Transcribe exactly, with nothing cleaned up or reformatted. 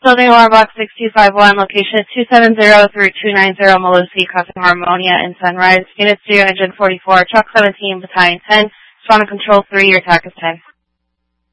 Building Alarm Box six two five one, location two seven zero through two nine zero, Melusi, Crossing Harmonia in Sunrise. Unit Studio Engine forty-four, Truck seventeen, Battalion ten. Respond to Control three, your attack is ten.